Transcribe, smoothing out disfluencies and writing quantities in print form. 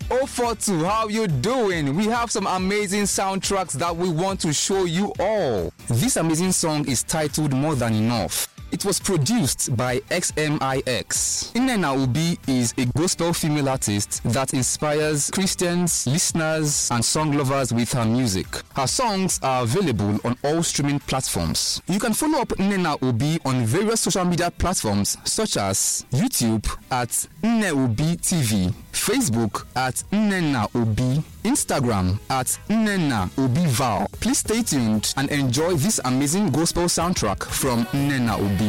042, how you doing? We have some amazing soundtracks that we want to show you all. This amazing song is titled More Than Enough. It was produced by XMIX. Nnenna Obi is a gospel female artist that inspires Christians, listeners, and song lovers with her music. Her songs are available on all streaming platforms. You can follow up Nnenna Obi on various social media platforms such as YouTube at Nneobi TV, Facebook at Nnenna Obi, Instagram at Nnenna Obi Val. Please stay tuned and enjoy this amazing gospel soundtrack from Nnenna Obi.